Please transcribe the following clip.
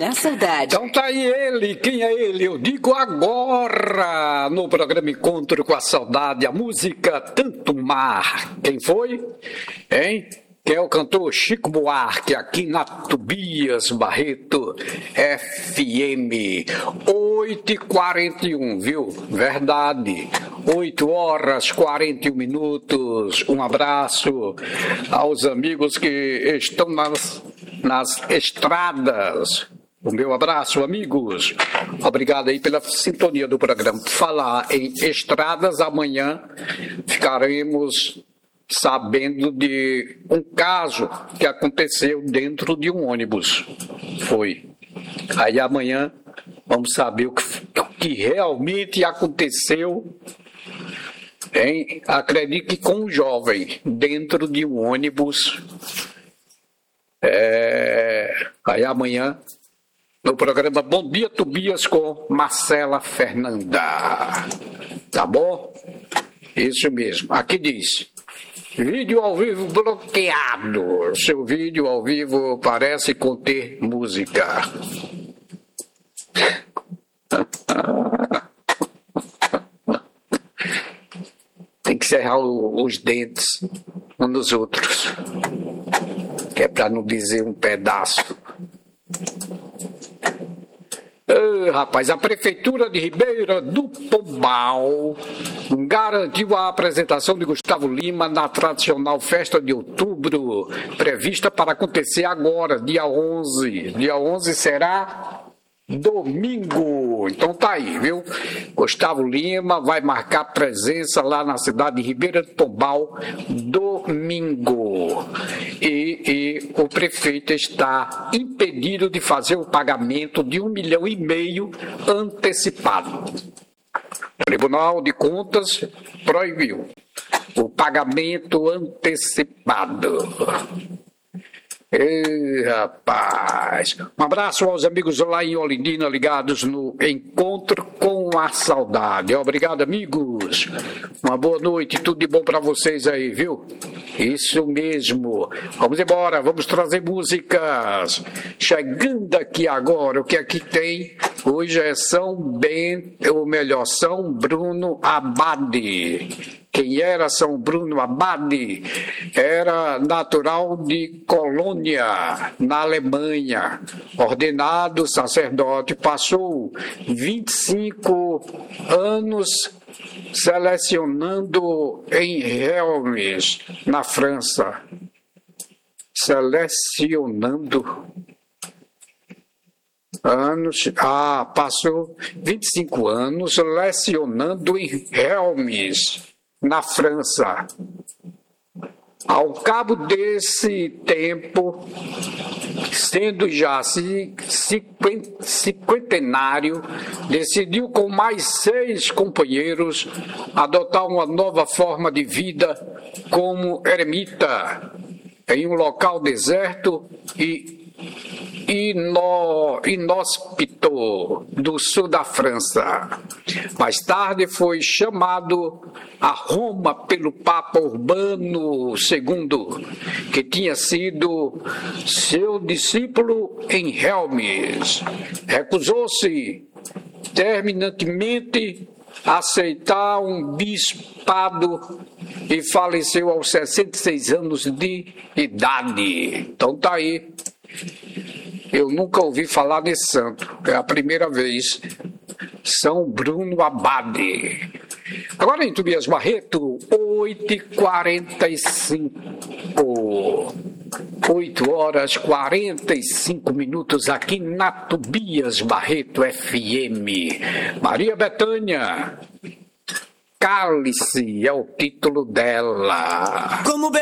na saudade. Então tá aí ele, quem é ele? Eu digo agora, no programa Encontro com a Saudade, a música Tanto Mar. Quem foi? Hein? Que é o cantor Chico Buarque, aqui na Tobias Barreto FM, 8h41, viu? Verdade, 8h41. Um abraço aos amigos que estão nas estradas. O meu abraço, amigos. Obrigado aí pela sintonia do programa. Falar em estradas, amanhã ficaremos sabendo de um caso que aconteceu dentro de um ônibus. Foi. Aí amanhã vamos saber o que realmente aconteceu. Hein? Acredito que com um jovem dentro de um ônibus. Aí amanhã no programa Bom Dia Tobias com Marcela Fernanda. Tá bom? Isso mesmo. Aqui diz: vídeo ao vivo bloqueado. Seu vídeo ao vivo parece conter música. Tem que serrar os dentes uns nos outros. Que é para não dizer um pedaço. Rapaz, a Prefeitura de Ribeira do Pombal garantiu a apresentação de Gustavo Lima na tradicional festa de outubro, prevista para acontecer agora, dia 11. Dia 11 será domingo. Então tá aí, viu? Gustavo Lima vai marcar presença lá na cidade de Ribeira do Pombal domingo. E o prefeito está impedido de fazer o pagamento de 1,5 milhão antecipado. O Tribunal de Contas proibiu o pagamento antecipado. Ei, rapaz. Um abraço aos amigos lá em Olindina ligados no Encontro com a Saudade. Obrigado, amigos. Uma boa noite, tudo de bom para vocês aí, viu? Isso mesmo. Vamos embora, vamos trazer músicas. Chegando aqui agora, o que aqui tem? Hoje é São Bruno Abade. Quem era São Bruno Abade era natural de Colônia, na Alemanha. Ordenado sacerdote, passou 25 anos selecionando em Reims, na França. Passou 25 anos lecionando em Reims, na França. Ao cabo desse tempo, sendo já cinquentenário, decidiu com mais 6 companheiros adotar uma nova forma de vida como eremita em um local deserto e inóspito do sul da França. Mais tarde foi chamado a Roma pelo Papa Urbano II, que tinha sido seu discípulo em Reims. Recusou-se terminantemente a aceitar um bispado e faleceu aos 66 anos de idade. Então tá aí. Eu nunca ouvi falar desse santo. É a primeira vez. São Bruno Abade. Agora em Tobias Barreto, 8h45. 8h45 aqui na Tobias Barreto FM. Maria Bethânia, Cálice é o título dela. Como